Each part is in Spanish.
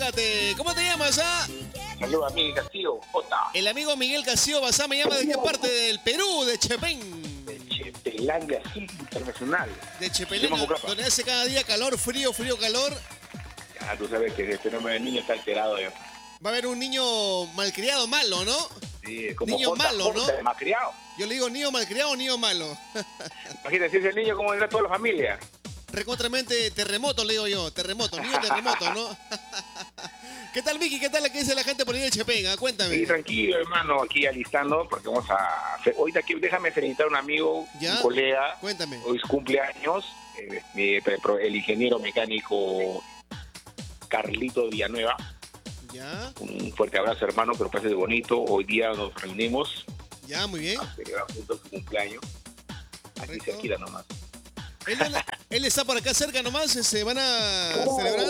Cuídate. ¿Cómo te llamas, ah? Saludos a Miguel Castillo, J. El amigo Miguel Castillo Bazán me llama de qué parte del Perú, de Chepén. De Chepelandia City Internacional. De Chepelén, donde hace cada día calor, frío, calor. Ya, tú sabes que el fenómeno del niño está alterado ya. Va a haber un niño malcriado malo, ¿no? Sí, como niño J, malo, J, ¿no? Malcriado. Yo le digo niño malcriado o niño malo. Imagínate, si es el niño, ¿cómo vendrá toda la familia? Recontramente terremoto, le digo yo. Terremoto, niño terremoto, ¿no? ¿Qué tal, Miki? ¿Qué tal la que dice la gente por ahí de Chepén? Cuéntame. Sí, tranquilo, hermano, aquí alistando, porque vamos a hacer... Ahorita aquí, déjame felicitar a un amigo, ¿Ya? un colega. Cuéntame. Hoy es cumpleaños, el ingeniero mecánico Carlito Villanueva. ¿Ya? Un fuerte abrazo, hermano, pero pase de bonito. Hoy día nos reunimos. Ya, muy bien. A celebrar juntos su cumpleaños. Aquí Correcto. cerquita nomás. Él está por acá cerca nomás, se van a celebrar.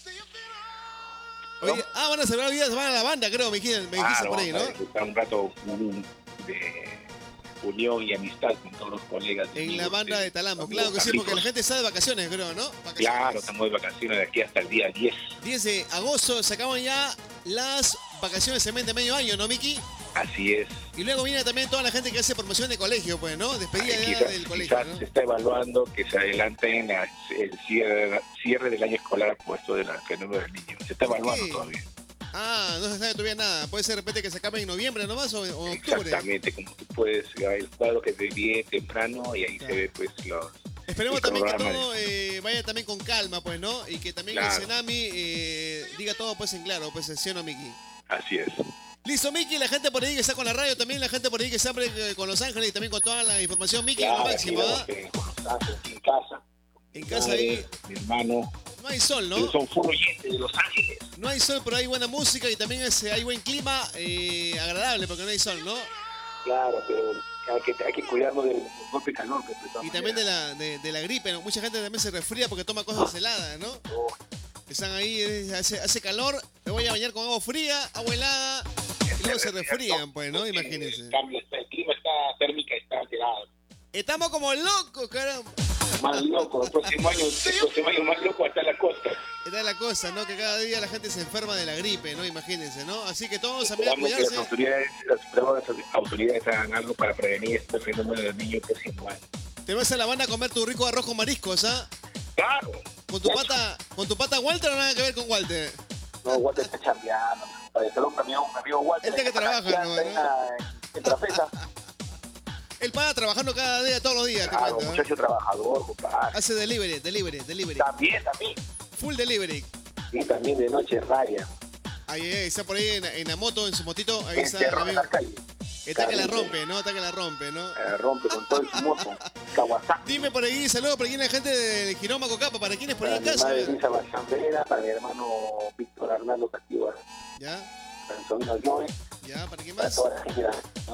Oye, van a celebrar días, van a la banda, creo, me dijiste por ahí, ¿no? Está un rato de unión y amistad con todos los colegas. En la banda de Talambo, claro que sí, porque la gente está de vacaciones, creo, ¿no? Vacaciones. Claro, estamos de vacaciones de aquí hasta el día 10. 10 de agosto, se acaban ya las vacaciones en de medio año, ¿no, Miki? Así es. Y luego viene también toda la gente que hace promoción de colegio, pues, ¿no? Despedida ya del colegio, quizás ¿no? se está evaluando que se adelante en el cierre del año escolar puesto del fenómeno del niño. Se está evaluando todavía. No se sabe todavía nada. Puede ser de repente que se acabe en noviembre nomás o octubre. Exactamente, como tú puedes ver el cuadro que se ve temprano y ahí se ve pues los... Esperemos también que todo vaya también con calma, pues, ¿no? Y que también el Senami diga todo pues en claro, pues, ¿sí o no, Miki? Así es. Listo, Miki, la gente por ahí que está con la radio, también la gente por ahí que está con Los Ángeles y también con toda la información, Miki, claro, lo máximo, ¿ah? En casa. En casa ahí. Mi hermano. No hay sol, ¿no? Son full oyentes de Los Ángeles. No hay sol, pero hay buena música y también hay buen clima agradable porque no hay sol, ¿no? Claro, pero hay que cuidarnos del golpe de calor. Y también de la gripe, ¿no? Mucha gente también se resfría porque toma cosas heladas, ¿no? Están ahí, hace calor, me voy a bañar con agua fría, agua helada, y luego se resfrían, pues, ¿no? Imagínense. El clima está térmica, está alterado. Estamos como locos, caramba. Más loco, el próximo año más loco hasta la costa. Esta es la cosa, ¿no? Que cada día la gente se enferma de la gripe, ¿no? Imagínense, ¿no? Así que todos a cuidarse. Las autoridades hagan algo para prevenir este fenómeno del niño el próximo año. Te vas a la banda a comer tu rico arroz con mariscos, ¿ah? Claro. ¿Con tu pata Walter o nada que ver con Walter? No, Walter está chambeando. Para el salón, mi amigo Walter. Este que trabaja, ¿no? En Trapeza. Él paga trabajando cada día, todos los días, claro, te cuento, muchacho trabajador, compadre. Hace delivery. También. Full delivery. Y también de noche raya. Ahí está por ahí en la moto, en su motito. Ahí está el amigo. Está que la rompe, ¿no? Rompe con todo su moto. Kawasaki. Dime por ahí, saludos por aquí la gente del Giroma Cocapa. ¿Para quién es por ahí en casa? Para mi madre Luisa Bachambera, para mi hermano Víctor Arnaldo Castillo. ¿Ya? Para mi sobrino Joe. ¿Ya? ¿Para quién Para más? toda la gente.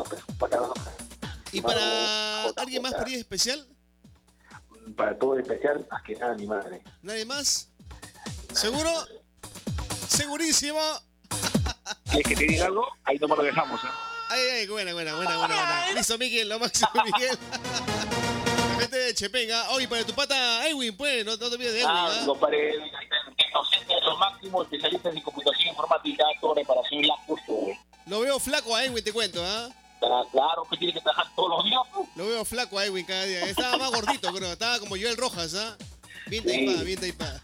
¿Y para alguien más por ahí especial? Para todo en especial, más que nada mi madre. ¿Nadie más? ¿Seguro? Segurísimo. ¿Quieres que te diga algo? Ahí nomás lo dejamos, ¿eh? Ay, buena. Listo, Miguel, lo máximo, Miguel. La gente de Chepenga. Oye, para tu pata Edwin, pues, no te olvides de Edwin, no paré. Docente de los máximos especialistas en computación informática, todo reparación y la curso. Lo veo flaco a Edwin, te cuento, ¿ah? Claro, que tiene que trabajar todos los días. Lo veo flaco a Edwin cada día. Estaba más gordito, creo. Estaba como Joel Rojas, ¿ah? Bien taipada.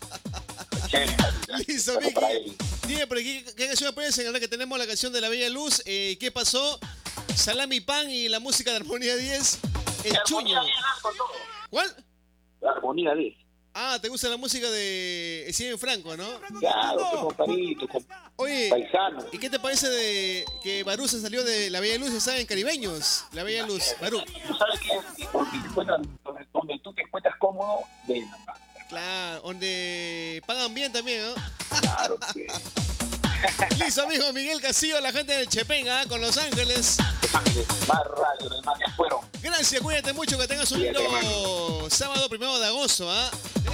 Listo, Miki. Dime por aquí, ¿qué canción puedes señalar? Que tenemos la canción de La Bella Luz. ¿Qué pasó? Salami Pan y la música de Armonía 10. El Chuño. ¿Cuál? La Armonía 10. ¿te gusta la música de Steven Franco, no? Claro, compadrito, oye, paisano. ¿Y qué te parece de que Barú se salió de La Bella Luz? Está en Caribeños, La Bella Luz, Barú. Tú sabes que donde tú te encuentras cómodo, ven. Claro, donde pagan bien también, ¿no? Claro que... Listo, amigo Miguel Castillo, la gente del Chepenga, con Los Ángeles. Más radio, demás ya fueron. Gracias, cuídate mucho, que tengas un lindo sábado 1 de agosto, ¿ah?